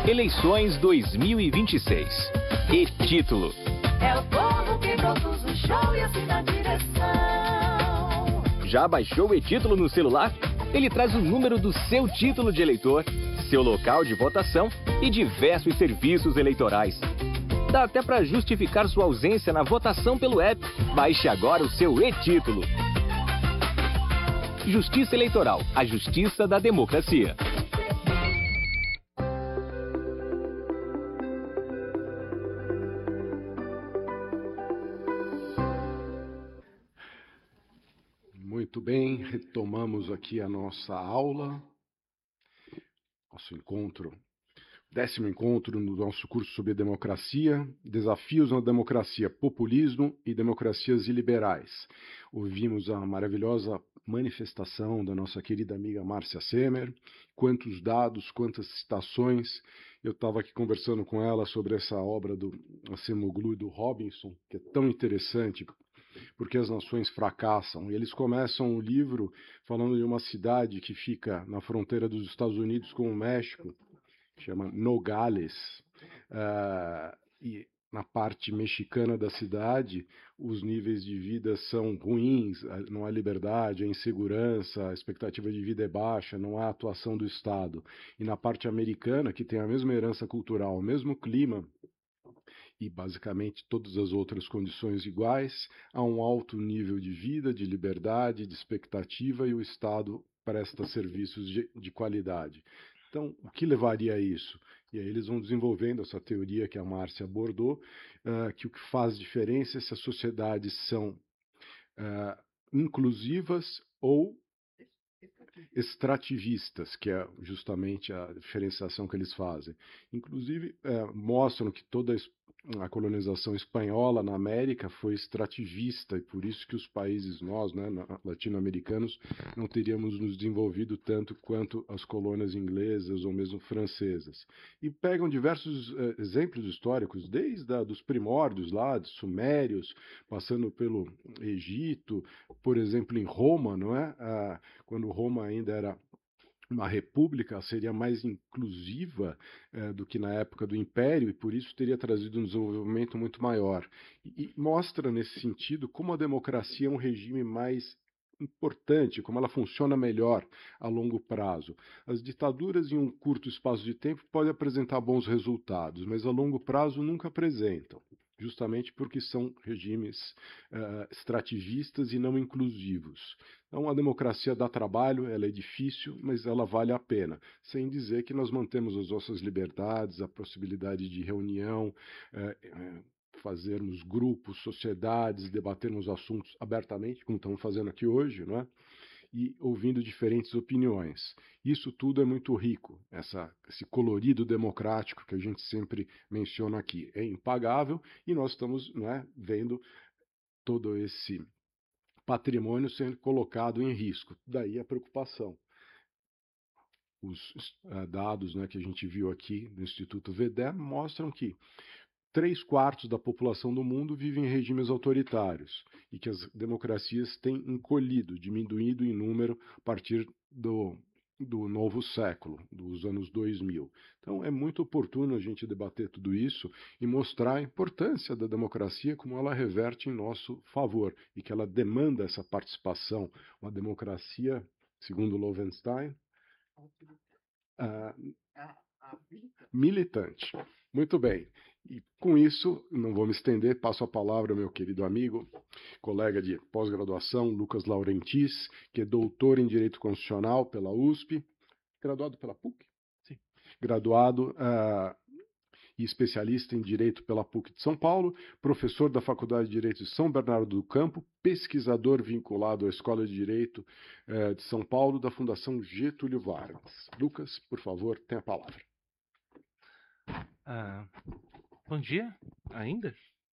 Eleições 2026. E-título. É o povo que produz o show e assina a direção. Já baixou o e-título no celular? Ele traz o número do seu título de eleitor, seu local de votação e diversos serviços eleitorais. Dá até para justificar sua ausência na votação pelo app. Baixe agora o seu e-título. Justiça Eleitoral, a justiça da democracia. Muito bem, retomamos aqui a nossa aula, nosso encontro, 10º encontro no nosso curso sobre democracia, desafios na democracia, populismo e democracias iliberais. Ouvimos a maravilhosa manifestação da nossa querida amiga Márcia Semer, quantos dados, quantas citações. Eu estava aqui conversando com ela sobre essa obra do Acemoglu e do Robinson, que é tão interessante, porque as nações fracassam. E eles começam o livro falando de uma cidade que fica na fronteira dos Estados Unidos com o México, que chama Nogales, e na parte mexicana da cidade, os níveis de vida são ruins, não há liberdade, há insegurança, a expectativa de vida é baixa, não há atuação do Estado. E na parte americana, que tem a mesma herança cultural, o mesmo clima, e basicamente todas as outras condições iguais, há um alto nível de vida, de liberdade, de expectativa, e o Estado presta serviços de qualidade. Então, o que levaria a isso? E aí eles vão desenvolvendo essa teoria que a Márcia abordou, que o que faz diferença é se as sociedades são inclusivas ou extrativistas, que é justamente a diferenciação que eles fazem. Inclusive, mostram que toda a colonização espanhola na América foi extrativista, e por isso que os países, nós, né, latino-americanos, não teríamos nos desenvolvido tanto quanto as colônias inglesas ou mesmo francesas. E pegam diversos exemplos históricos, desde dos primórdios lá, de sumérios, passando pelo Egito, por exemplo, em Roma, não é? Quando Roma ainda era uma república, seria mais inclusiva do que na época do Império, e por isso teria trazido um desenvolvimento muito maior. E mostra, nesse sentido, como a democracia é um regime mais importante, como ela funciona melhor a longo prazo. As ditaduras, em um curto espaço de tempo, podem apresentar bons resultados, mas a longo prazo nunca apresentam, justamente porque são regimes extrativistas e não inclusivos. Então, a democracia dá trabalho, ela é difícil, mas ela vale a pena, sem dizer que nós mantemos as nossas liberdades, a possibilidade de reunião, fazermos grupos, sociedades, debatermos assuntos abertamente, como estamos fazendo aqui hoje, não é? E ouvindo diferentes opiniões. Isso tudo é muito rico, esse colorido democrático que a gente sempre menciona aqui. É impagável e nós estamos, não é, vendo todo esse patrimônio sendo colocado em risco. Daí a preocupação. Os dados, né, que a gente viu aqui do Instituto VDE mostram que 3/4 da população do mundo vive em regimes autoritários e que as democracias têm encolhido, diminuído em número a partir do novo século, dos anos 2000. Então é muito oportuno a gente debater tudo isso e mostrar a importância da democracia, como ela reverte em nosso favor e que ela demanda essa participação. Uma democracia, segundo Lowenstein, militante. Muito bem. E com isso, não vou me estender, passo a palavra ao meu querido amigo, colega de pós-graduação, Lucas Laurentis, que é doutor em Direito Constitucional pela USP, graduado pela PUC? Sim. Graduado e especialista em Direito pela PUC de São Paulo, professor da Faculdade de Direito de São Bernardo do Campo, pesquisador vinculado à Escola de Direito de São Paulo, da Fundação Getúlio Vargas. Lucas, por favor, tem a palavra. Bom dia, ainda.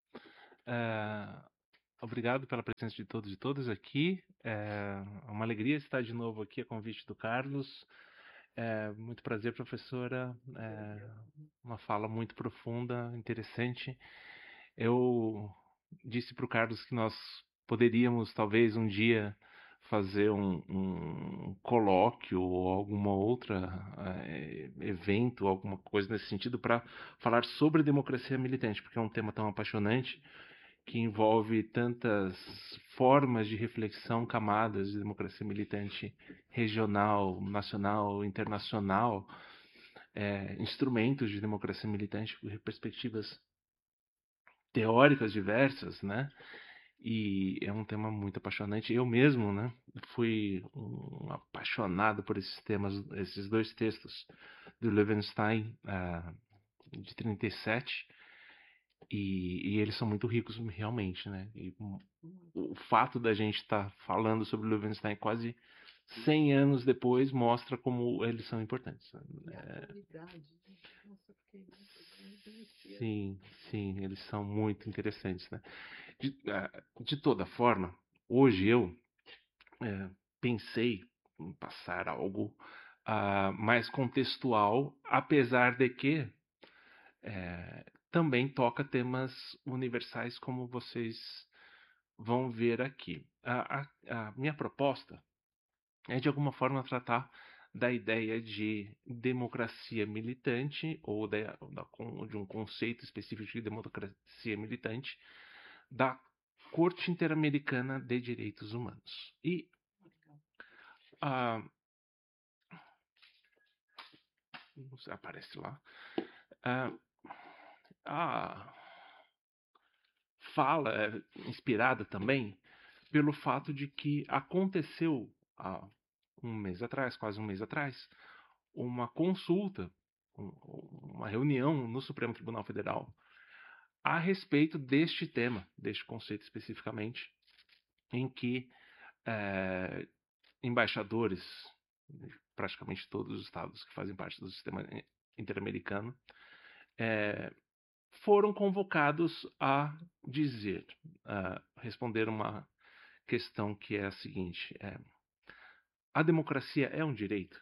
Obrigado pela presença de todos e todas aqui. É uma alegria estar de novo aqui a convite do Carlos. Muito prazer, professora. Uma fala muito profunda, interessante. Eu disse para o Carlos que nós poderíamos, talvez, um dia fazer um colóquio ou alguma outra evento, alguma coisa nesse sentido, para falar sobre democracia militante, porque é um tema tão apaixonante que envolve tantas formas de reflexão, camadas de democracia militante regional, nacional, internacional, instrumentos de democracia militante, perspectivas teóricas diversas, né? E é um tema muito apaixonante. Eu mesmo, né, fui um apaixonado por esses temas, esses dois textos do Löwenstein, de 37, e eles são muito ricos realmente, né? E o fato da gente estar falando sobre Löwenstein quase 100 anos depois mostra como eles são importantes. Sim, sim, eles são muito interessantes, né? De toda forma, hoje eu pensei em passar algo mais contextual, apesar de que também toca temas universais, como vocês vão ver aqui. A minha proposta é, de alguma forma, tratar da ideia de democracia militante, ou de um conceito específico de democracia militante, da Corte Interamericana de Direitos Humanos. E não sei, aparece lá. A fala é inspirada também pelo fato de que aconteceu há quase um mês atrás, uma consulta, uma reunião no Supremo Tribunal Federal a respeito deste tema, deste conceito especificamente, em que embaixadores de praticamente todos os estados que fazem parte do sistema interamericano foram convocados a dizer, responder uma questão que é a seguinte: a democracia é um direito?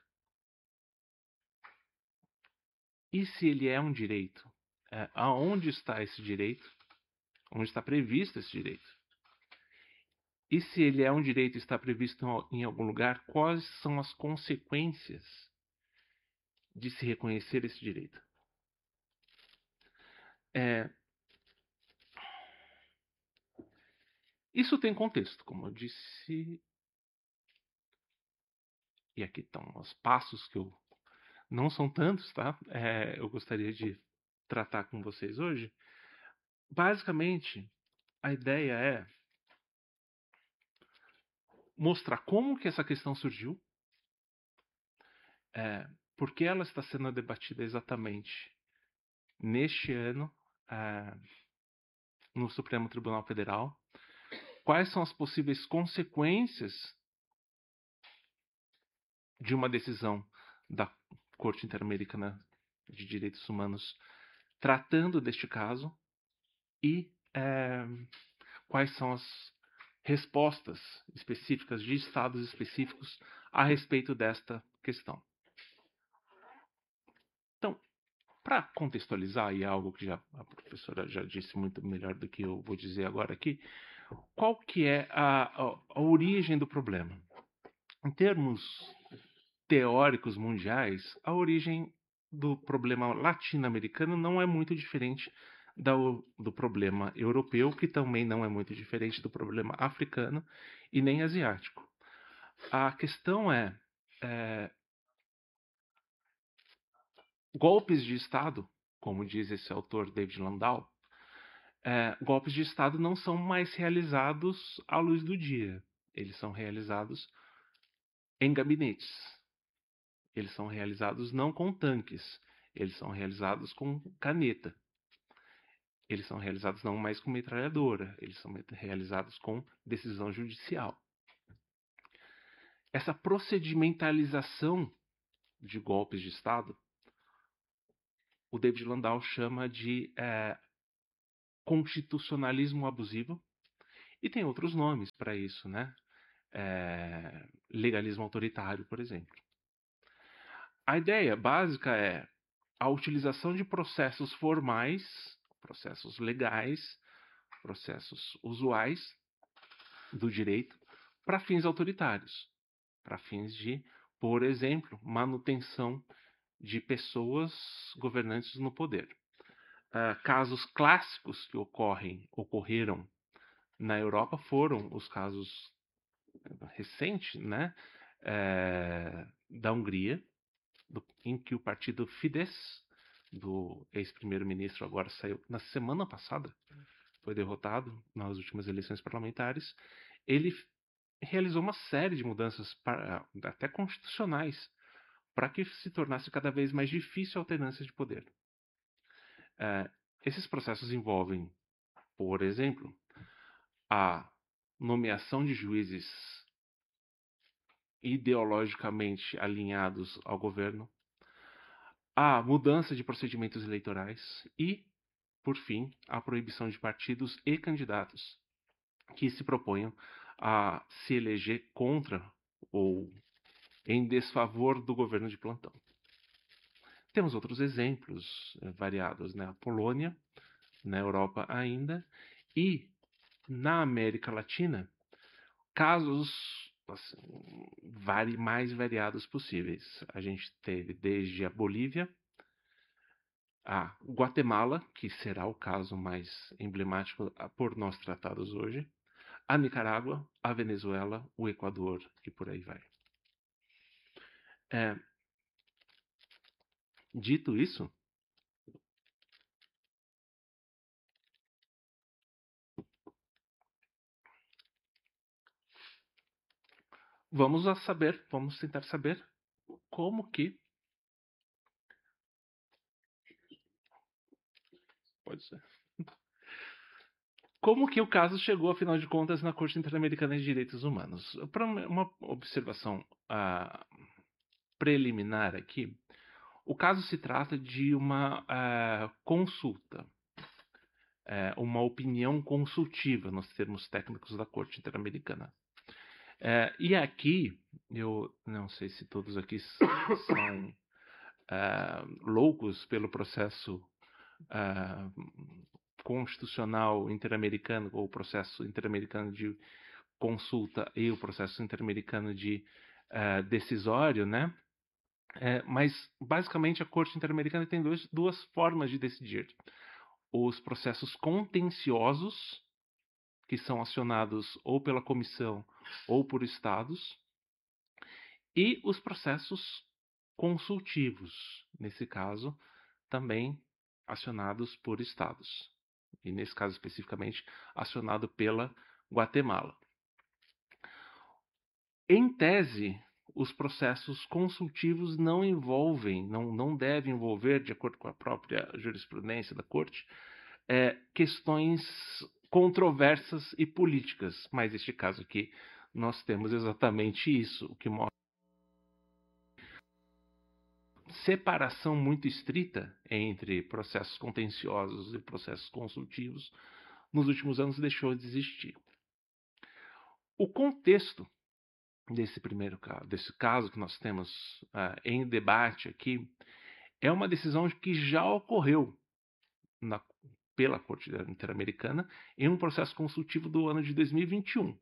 E se ele é um direito, aonde está esse direito? Onde está previsto esse direito? E se ele é um direito e está previsto em algum lugar, quais são as consequências de se reconhecer esse direito? Isso tem contexto, como eu disse. E aqui estão os passos que eu... Não são tantos, tá? Eu gostaria de tratar com vocês hoje. Basicamente, a ideia é mostrar como que essa questão surgiu, por que ela está sendo debatida exatamente neste ano no Supremo Tribunal Federal, quais são as possíveis consequências de uma decisão da Corte Interamericana de Direitos Humanos tratando deste caso e quais são as respostas específicas de estados específicos a respeito desta questão. Então, para contextualizar, e é algo que a professora já disse muito melhor do que eu vou dizer agora aqui, qual que é a origem do problema? Em termos teóricos mundiais, a origem do problema latino-americano não é muito diferente do problema europeu, que também não é muito diferente do problema africano e nem asiático. A questão é golpes de Estado, como diz esse autor David Landau, golpes de Estado não são mais realizados à luz do dia. Eles são realizados em gabinetes. Eles são realizados não com tanques. Eles são realizados com caneta. Eles são realizados não mais com metralhadora. Eles são realizados com decisão judicial. Essa procedimentalização de golpes de Estado, o David Landau chama de constitucionalismo abusivo, e tem outros nomes para isso, né? Legalismo autoritário, por exemplo. A ideia básica é a utilização de processos formais, processos legais, processos usuais do direito, para fins autoritários, para fins de, por exemplo, manutenção de pessoas governantes no poder. Casos clássicos que ocorreram na Europa foram os casos recentes, né, da Hungria, em que o partido Fidesz, do ex-primeiro-ministro, agora saiu na semana passada, foi derrotado nas últimas eleições parlamentares. Ele realizou uma série de mudanças até constitucionais para que se tornasse cada vez mais difícil a alternância de poder. Esses processos envolvem, por exemplo, a nomeação de juízes ideologicamente alinhados ao governo, a mudança de procedimentos eleitorais e, por fim, a proibição de partidos e candidatos que se proponham a se eleger contra ou em desfavor do governo de plantão. Temos outros exemplos variados, né? A Polônia, na Europa ainda, e na América Latina, casos assim, mais variados possíveis. A gente teve desde a Bolívia, a Guatemala, que será o caso mais emblemático por nós tratados hoje, a Nicarágua, a Venezuela, o Equador e por aí vai. Dito isso, vamos tentar saber como que o caso chegou, afinal de contas, na Corte Interamericana de Direitos Humanos. Para uma observação preliminar aqui, o caso se trata de uma consulta, uma opinião consultiva, nos termos técnicos da Corte Interamericana. E aqui, eu não sei se todos aqui são loucos pelo processo constitucional interamericano, ou o processo interamericano de consulta e o processo interamericano de decisório, né? Mas, basicamente, a Corte Interamericana tem duas formas de decidir. Os processos contenciosos, que são acionados ou pela comissão ou por estados, e os processos consultivos, nesse caso, também acionados por estados. E, nesse caso especificamente, acionado pela Guatemala. Em tese, os processos consultivos não devem envolver, de acordo com a própria jurisprudência da Corte, questões controversas e políticas. Mas neste caso aqui, nós temos exatamente isso, o que mostra separação muito estrita entre processos contenciosos e processos consultivos, nos últimos anos deixou de existir. O contexto desse caso que nós temos em debate aqui, é uma decisão que já ocorreu pela Corte Interamericana em um processo consultivo do ano de 2021.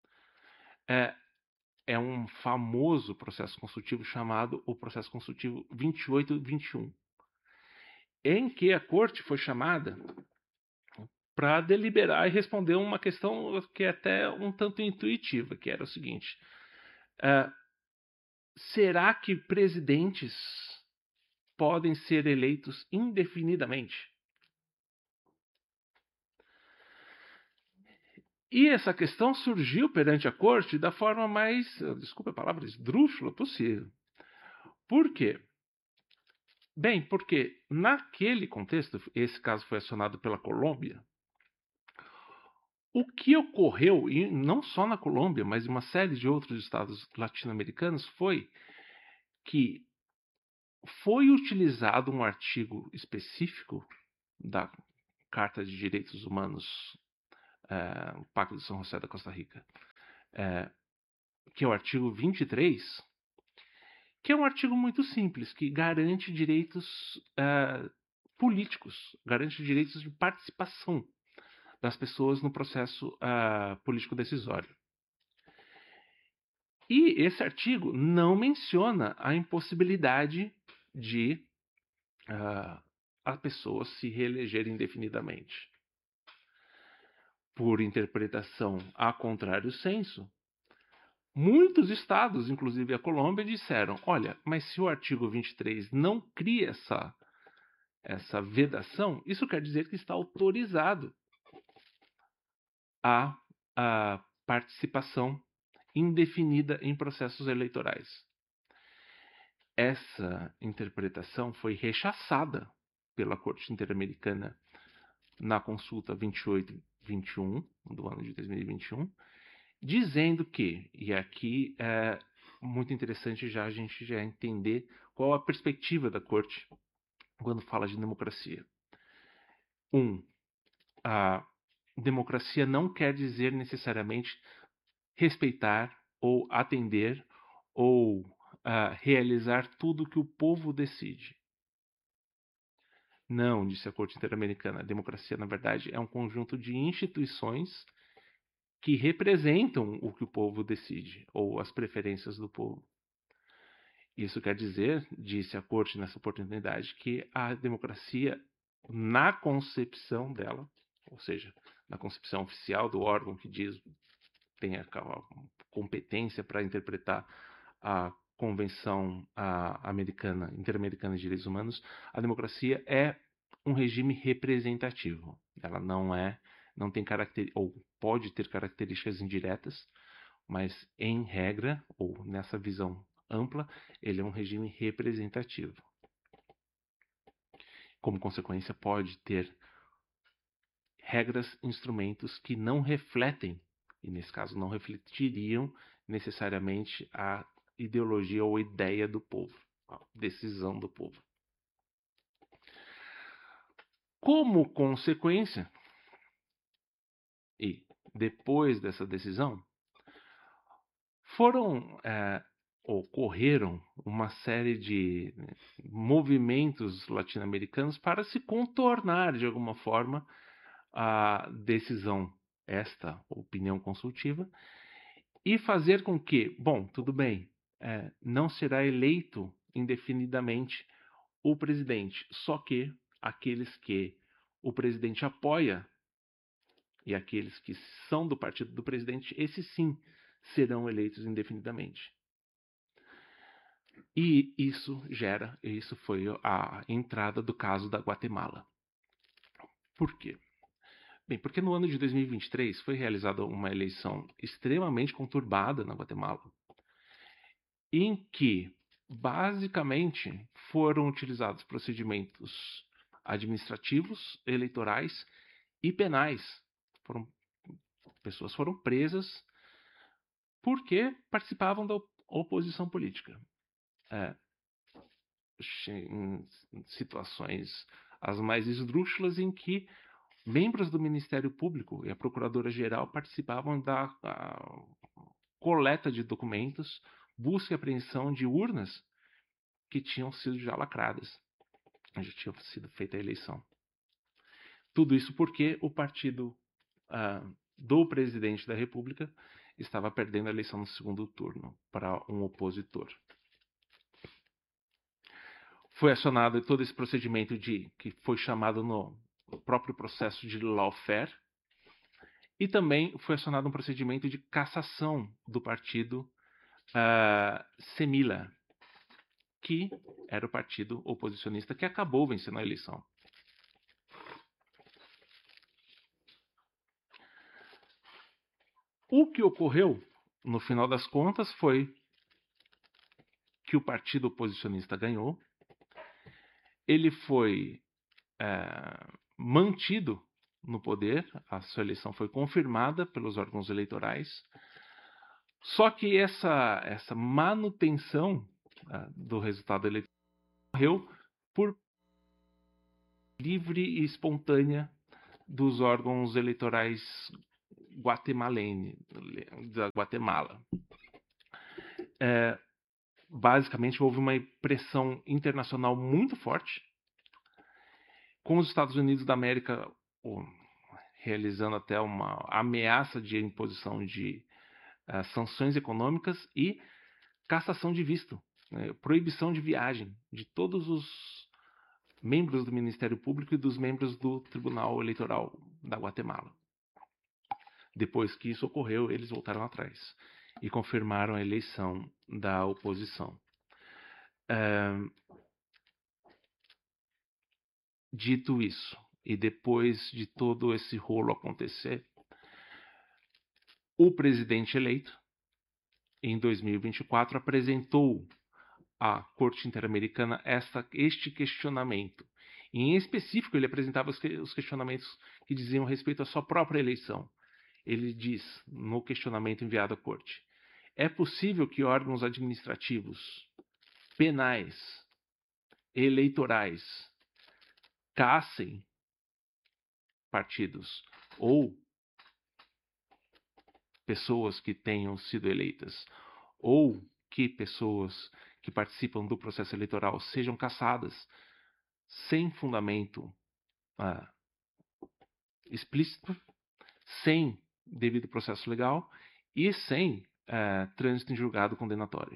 É um famoso processo consultivo chamado o processo consultivo 2821, em que a Corte foi chamada para deliberar e responder uma questão que é até um tanto intuitiva, que era o seguinte: será que presidentes podem ser eleitos indefinidamente? E essa questão surgiu perante a Corte da forma mais, desculpe a palavra, esdrúxula possível. Por quê? Bem, porque naquele contexto, esse caso foi acionado pela Colômbia, o que ocorreu, e não só na Colômbia, mas em uma série de outros estados latino-americanos, foi que foi utilizado um artigo específico da Carta de Direitos Humanos, o Pacto de São José da Costa Rica, que é o artigo 23, que é um artigo muito simples, que garante direitos políticos, garante direitos de participação das pessoas no processo político decisório. E esse artigo não menciona a impossibilidade de a pessoa se reeleger indefinidamente. Por interpretação a contrário senso, muitos estados, inclusive a Colômbia, disseram: olha, mas se o artigo 23 não cria essa vedação, isso quer dizer que está autorizado a participação indefinida em processos eleitorais. Essa interpretação foi rechaçada pela Corte Interamericana na consulta 2821 do ano de 2021, dizendo que, e aqui é muito interessante a gente já entender qual a perspectiva da Corte quando fala de democracia. A democracia não quer dizer necessariamente respeitar ou atender ou realizar tudo que o povo decide. Não, disse a Corte Interamericana, a democracia, na verdade, é um conjunto de instituições que representam o que o povo decide, ou as preferências do povo. Isso quer dizer, disse a Corte nessa oportunidade, que a democracia, na concepção dela, ou seja, na concepção oficial do órgão que tem a competência para interpretar a Convenção Interamericana de Direitos Humanos, a democracia é um regime representativo. Ela não tem ou pode ter características indiretas, mas em regra, ou nessa visão ampla, ele é um regime representativo. Como consequência, pode ter regras, instrumentos que não refletem, e nesse caso não refletiriam necessariamente a ideologia ou ideia do povo, a decisão do povo. Como consequência, e depois dessa decisão, ocorreram uma série de movimentos latino-americanos para se contornar de alguma forma a decisão, esta opinião consultiva, e fazer com que, bom, tudo bem, não será eleito indefinidamente o presidente, só que aqueles que o presidente apoia e aqueles que são do partido do presidente, esses sim serão eleitos indefinidamente. E isso foi a entrada do caso da Guatemala. Por quê? Bem, porque no ano de 2023 foi realizada uma eleição extremamente conturbada na Guatemala, em que, basicamente, foram utilizados procedimentos administrativos, eleitorais e penais. Pessoas foram presas porque participavam da oposição política. Em situações as mais esdrúxulas em que membros do Ministério Público e a Procuradora-Geral participavam da coleta de documentos, busca e apreensão de urnas que tinham sido já lacradas. Já tinha sido feita a eleição. Tudo isso porque o partido do presidente da República estava perdendo a eleição no segundo turno para um opositor. Foi acionado todo esse procedimento que foi chamado no próprio processo de lawfare, e também foi acionado um procedimento de cassação do partido Semilla, que era o partido oposicionista que acabou vencendo a eleição. O que ocorreu, no final das contas, foi que o partido oposicionista ganhou. Ele foi mantido no poder, a sua eleição foi confirmada pelos órgãos eleitorais. Só que essa manutenção do resultado eleitoral ocorreu por livre e espontânea dos órgãos eleitorais da Guatemala. Basicamente, houve uma pressão internacional muito forte, com os Estados Unidos da América realizando até uma ameaça de imposição de sanções econômicas e cassação de visto, proibição de viagem de todos os membros do Ministério Público e dos membros do Tribunal Eleitoral da Guatemala. Depois que isso ocorreu, eles voltaram atrás e confirmaram a eleição da oposição. Dito isso, e depois de todo esse rolo acontecer, o presidente eleito, em 2024, apresentou à Corte Interamericana este questionamento. Em específico, ele apresentava os questionamentos que diziam respeito à sua própria eleição. Ele diz, no questionamento enviado à Corte, é possível que órgãos administrativos, penais, eleitorais, cassem partidos ou pessoas que tenham sido eleitas, ou que pessoas que participam do processo eleitoral sejam cassadas sem fundamento explícito, sem devido processo legal e sem trânsito em julgado condenatório.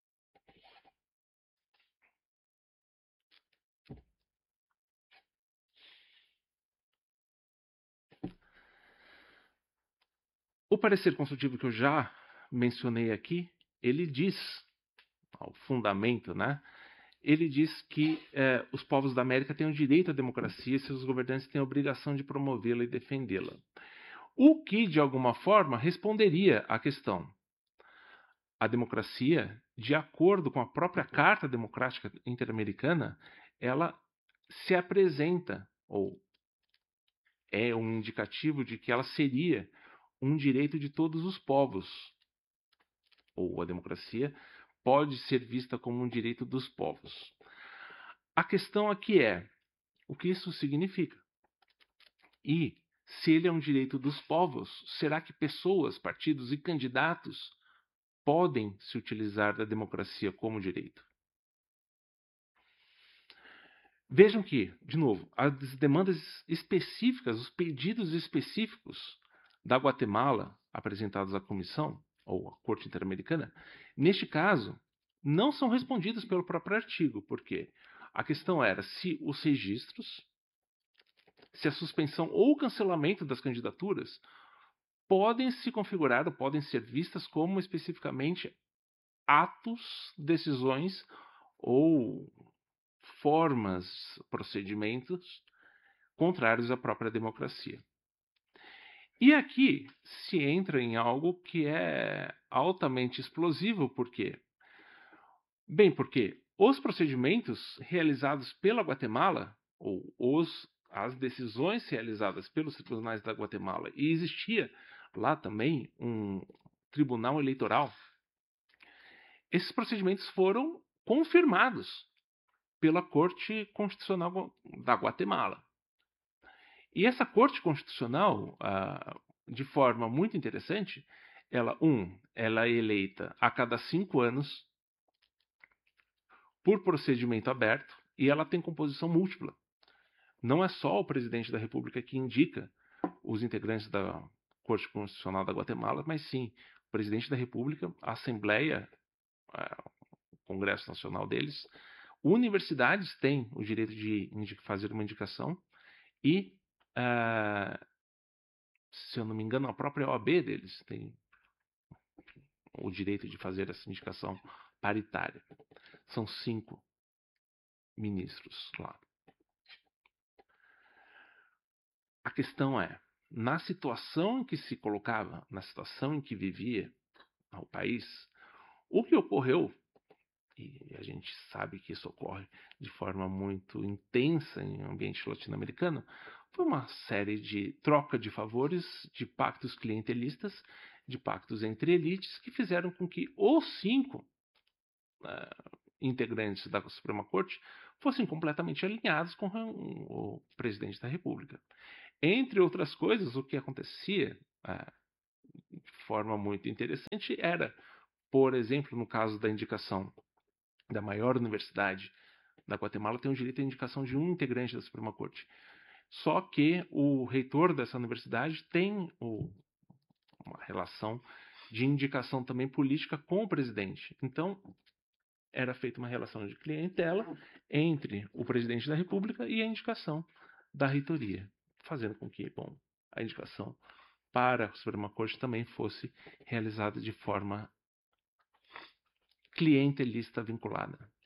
O parecer consultivo que eu já mencionei aqui, ele diz, o fundamento, né? Ele diz que os povos da América têm o direito à democracia e seus governantes têm a obrigação de promovê-la e defendê-la. O que, de alguma forma, responderia à questão. A democracia, de acordo com a própria Carta Democrática Interamericana, ela se apresenta, ou é um indicativo de que ela seria um direito de todos os povos. Ou a democracia pode ser vista como um direito dos povos. A questão aqui é o que isso significa. E, se ele é um direito dos povos, será que pessoas, partidos e candidatos podem se utilizar da democracia como direito? Vejam que, de novo, as demandas específicas, os pedidos específicos da Guatemala apresentados à Comissão, ou à Corte Interamericana, neste caso, não são respondidos pelo próprio artigo, porque a questão era se os registros, se a suspensão ou o cancelamento das candidaturas podem se configurar ou podem ser vistas como especificamente atos, decisões ou formas, procedimentos contrários à própria democracia. E aqui se entra em algo que é altamente explosivo, por quê? Bem, porque os procedimentos realizados pela Guatemala, ou as decisões realizadas pelos tribunais da Guatemala, e existia lá também um tribunal eleitoral, esses procedimentos foram confirmados pela Corte Constitucional da Guatemala. E essa Corte Constitucional, de forma muito interessante, ela é eleita a cada 5 anos por procedimento aberto e ela tem composição múltipla. Não é só o presidente da República que indica os integrantes da Corte Constitucional da Guatemala, mas sim o presidente da República, a Assembleia, o Congresso Nacional deles, universidades têm o direito de fazer uma indicação e se eu não me engano, a própria OAB deles tem o direito de fazer essa indicação paritária. São 5 ministros lá. A questão é, na situação em que se colocava, na situação em que vivia o país, o que ocorreu, e a gente sabe que isso ocorre de forma muito intensa em ambiente latino-americano, foi uma série de troca de favores, de pactos clientelistas, de pactos entre elites, que fizeram com que os 5 integrantes da Suprema Corte fossem completamente alinhados com o presidente da República. Entre outras coisas, o que acontecia de forma muito interessante era, por exemplo, no caso da indicação da maior universidade da Guatemala, tem o direito à indicação de um integrante da Suprema Corte. Só que o reitor dessa universidade tem uma relação de indicação também política com o presidente. Então, era feita uma relação de clientela entre o presidente da República e a indicação da reitoria, fazendo com que, bom, a indicação para a Suprema Corte também fosse realizada de forma clientelista vinculada.